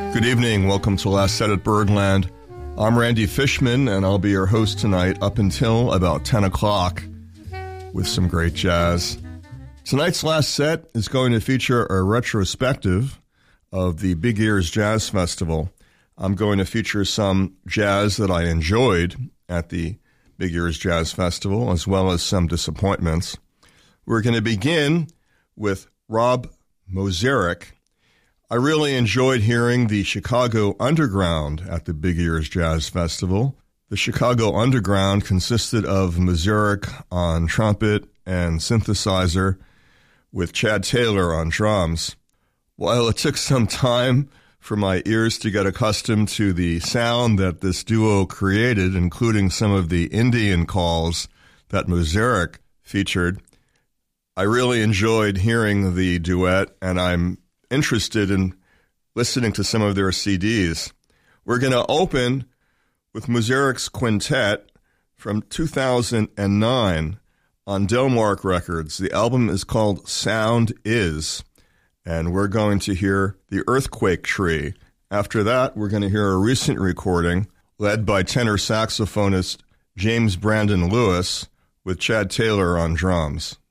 Good evening. Welcome to Last Set at Bergland. I'm Randy Fishman, and I'll be your host tonight up until about 10 o'clock with some great jazz. Tonight's last set is going to feature a retrospective of the Big Ears Jazz Festival. I'm going to feature some jazz that I enjoyed at the Big Ears Jazz Festival, as well as some disappointments. We're going to begin with Rob Mozarek. I really enjoyed hearing the Chicago Underground at the Big Ears Jazz Festival. The Chicago Underground consisted of Mozarek on trumpet and synthesizer with Chad Taylor on drums. While it took some time for my ears to get accustomed to the sound that this duo created, including some of the Indian calls that Mozarek featured, I really enjoyed hearing the duet, and I'm interested in listening to some of their CDs. We're going to open with Mozarek's Quintet from 2009 on Delmark Records. The album is called Sound Is, and we're going to hear The Earthquake Tree. After that, we're going to hear a recent recording led by tenor saxophonist James Brandon Lewis with Chad Taylor on drums.